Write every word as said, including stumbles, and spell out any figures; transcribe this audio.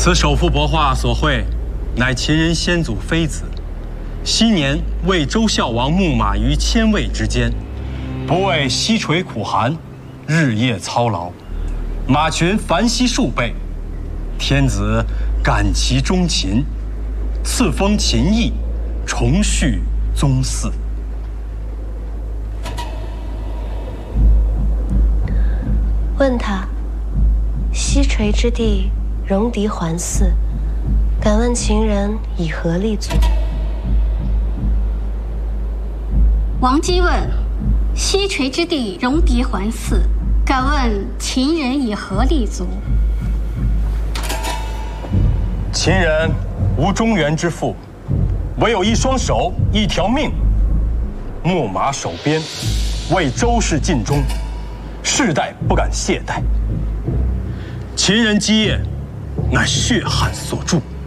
此首幅帛画所绘，乃秦人先祖妃子。昔年为周孝王牧马于千魏之间，不畏西垂苦寒，日夜操劳，马群繁息数倍。天子感其忠勤，赐封秦邑，重续宗嗣。 问他：西垂之地，戎狄环伺，敢问秦人以何立足？ 王姬问：西垂之地，戎狄环伺，敢问秦人以何立足？ 秦人无中原之父，唯有一双手，一条命。牧马守边，为周氏尽忠，世代不敢懈怠。秦人基业，乃血汗所铸。